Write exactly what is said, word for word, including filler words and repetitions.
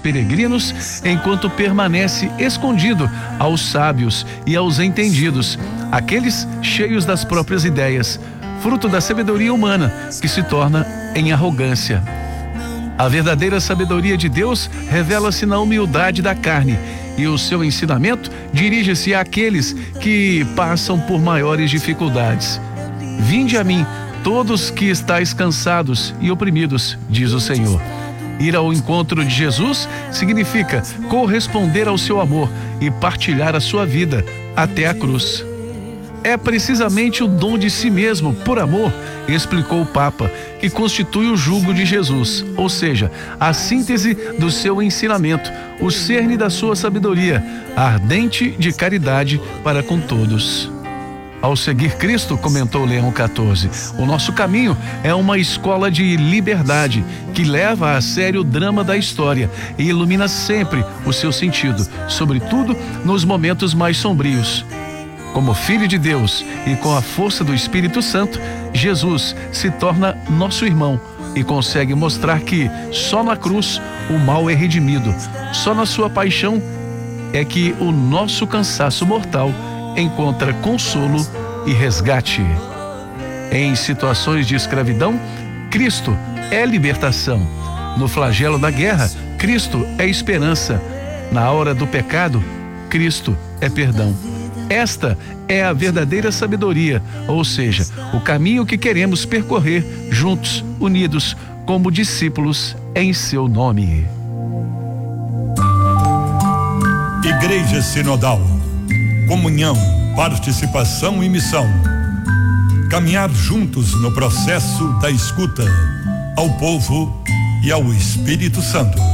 peregrinos, enquanto permanece escondido aos sábios e aos entendidos, aqueles cheios das próprias ideias, fruto da sabedoria humana que se torna em arrogância. A verdadeira sabedoria de Deus revela-se na humildade da carne, e o seu ensinamento dirige-se àqueles que passam por maiores dificuldades. Vinde a mim, todos que estáis cansados e oprimidos, diz o Senhor. Ir ao encontro de Jesus significa corresponder ao seu amor e partilhar a sua vida até a cruz. É precisamente o dom de si mesmo, por amor, explicou o Papa, que constitui o jugo de Jesus, ou seja, a síntese do seu ensinamento, o cerne da sua sabedoria, ardente de caridade para com todos. Ao seguir Cristo, comentou Leão quatorze, o nosso caminho é uma escola de liberdade que leva a sério o drama da história e ilumina sempre o seu sentido, sobretudo nos momentos mais sombrios. Como Filho de Deus e com a força do Espírito Santo, Jesus se torna nosso irmão e consegue mostrar que só na cruz o mal é redimido, só na sua paixão é que o nosso cansaço mortal encontra consolo e resgate. Em situações de escravidão, Cristo é libertação. No flagelo da guerra, Cristo é esperança. Na hora do pecado, Cristo é perdão. Esta é a verdadeira sabedoria, ou seja, o caminho que queremos percorrer juntos, unidos, como discípulos em seu nome. Igreja Sinodal, comunhão, participação e missão. Caminhar juntos no processo da escuta ao povo e ao Espírito Santo.